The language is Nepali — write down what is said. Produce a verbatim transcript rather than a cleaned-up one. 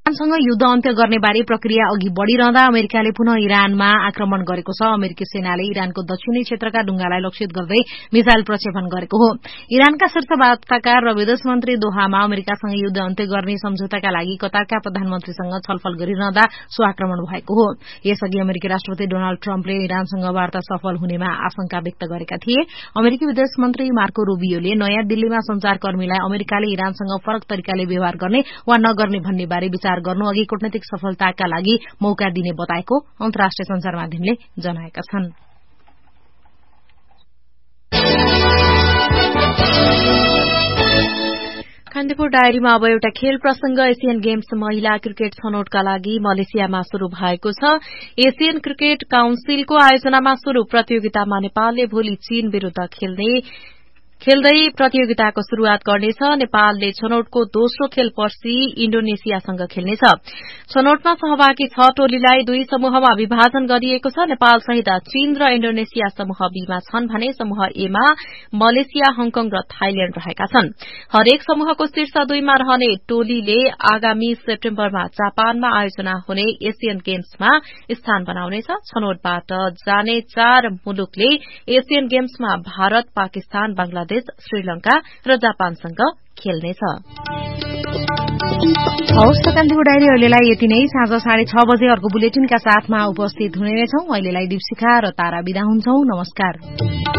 इरानसँग युद्ध अन्त्य गर्ने बारे प्रक्रिया अघि बढ़िरहँदा अमेरिकाले पुनः इरानमा आक्रमण गरेको छ। अमेरिकी सेनाले इरानको दक्षिणी क्षेत्रका डुंगालाई लक्षित गर्दै मिसाइल प्रक्षेपण गरेको हो। इरानका शीर्ष वार्ताकार र विदेश मन्त्री दोहामा अमेरिकासँग युद्ध अन्त्य गर्ने सम्झौताका लागि कतारका प्रधानमन्त्रीसँग छलफल गरिरहँदा सो आक्रमण भएको हो। यसअघि अमेरिकी राष्ट्रपति डोनाल्ड ट्रम्पले इरानसँग वार्ता सफल हुनेमा आशंका व्यक्त गरेका थिए। अमेरिकी विदेश मन्त्री मार्को रूबियोले नयाँ दिल्लीमा संचारकर्मीलाई अमेरिकाले इरानसँग फरक तरिकाले व्यवहार गर्ने वा नगर्ने भन्ने बारे विचार गर्नु अघि कूटनीतिक सफलताका लागि मौका दिने बताएको अन्तर्राष्ट्रिय संचार माध्यमले जनाएका छन्। कान्तिपुर डायरीमा अब एउटा खेल प्रसंग। एशियन गेम्स महिला क्रिकेट छनौटका लागि मलेसियामा शुरू भएको छ। एशियन क्रिकेट काउन्सिलको आयोजनामा शुरू प्रतियोगितामा नेपालले भोलि चीन विरूद्ध खेल्ने खेल्दै प्रतियोगिताको शुरूआत गर्नेछ। नेपालले छनौटको दोस्रो खेल पर्सि इण्डोनेसियासँग खेल्नेछ। छनौटमा सहभागी छ टोलीलाई दुई समूहमा विभाजन गरिएको छ। नेपाल सहित चीन र इण्डोनेसिया समूह बीमा छन् भने समूह एमा मलेसिया, हङकङ र थाइल्याण्ड रहेका छन्। हरेक समूहको शीर्ष दुईमा रहने टोलीले आगामी सेप्टेम्बरमा जापानमा आयोजना हुने एशियन गेम्समा स्थान बनाउनेछ। छनौटबाट जाने चार मुलुकले एशियन गेम्समा भारत, पाकिस्तान, बंगलादेश, श्रीलंका र जापानसँग खेल्नेछ। हवस् त कान्तिपुर डायरी अहिलेलाई यति नै। साँझ साढे छ बजे अर्को बुलेटिनका साथमा उपस्थित हुनेछौं। अहिलेलाई दीपशिखा र तारा बिदा हुन्छौं। नमस्कार।